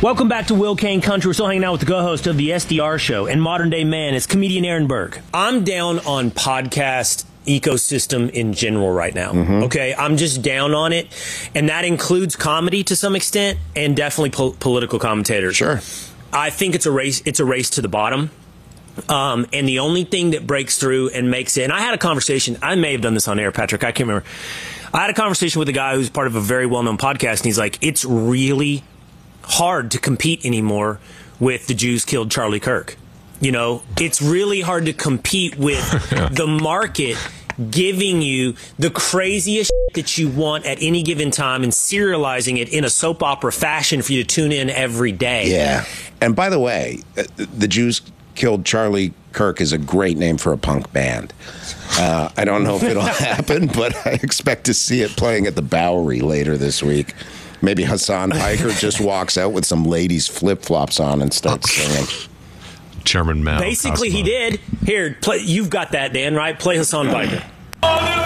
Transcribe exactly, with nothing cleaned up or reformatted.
Welcome back to Will Kane Country. We're still hanging out with the co-host of the S D R Show and Modern Day Man. It's comedian Aaron Berg. I'm down on podcast ecosystem in general right now. Mm-hmm. Okay, I'm just down on it, and that includes comedy to some extent, and definitely po- political commentators. Sure, I think it's a race. It's a race to the bottom. Um, and the only thing that breaks through and makes it, and I had a conversation, I may have done this on air, Patrick, I can't remember. I had a conversation with a guy who's part of a very well-known podcast, and he's like, it's really hard to compete anymore with the Jews killed Charlie Kirk. You know, it's really hard to compete with the market giving you the craziest shit that you want at any given time and serializing it in a soap opera fashion for you to tune in every day. Yeah. And by the way, the Jews Killed Charlie Kirk is a great name for a punk band. Uh, I don't know if it'll happen, but I expect to see it playing at the Bowery later this week. Maybe Hassan Piker just walks out with some ladies' flip-flops on and starts singing. Chairman Mao. Basically, Cosmo. he did. Here, play, you've got that, Dan, right? Play Hassan Piker.